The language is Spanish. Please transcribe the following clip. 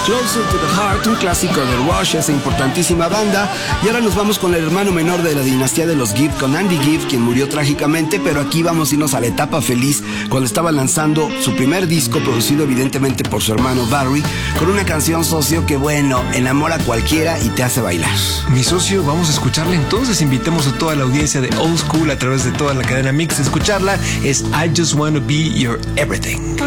Closer to the Heart, un clásico de Rush, esa importantísima banda. Y ahora nos vamos con el hermano menor de la dinastía de los Gibb, con Andy Gibb, quien murió trágicamente, pero aquí vamos a irnos a la etapa feliz, cuando estaba lanzando su primer disco, producido evidentemente por su hermano Barry, con una canción, socio, que bueno, enamora a cualquiera y te hace bailar. Mi socio, vamos a escucharla entonces. Invitemos a toda la audiencia de Old School a través de toda la cadena Mix a escucharla. Es I Just Wanna Be Your Everything.